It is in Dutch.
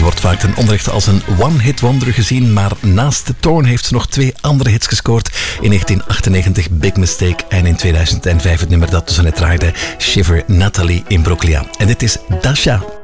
wordt vaak ten onrechte als een one-hit wonder gezien, maar naast The Thorn heeft ze nog 2 andere hits gescoord. In 1998 Big Mistake en in 2005 het nummer dat dus net draaide, Shiver Natalie Imbruglia. En dit is Dasha.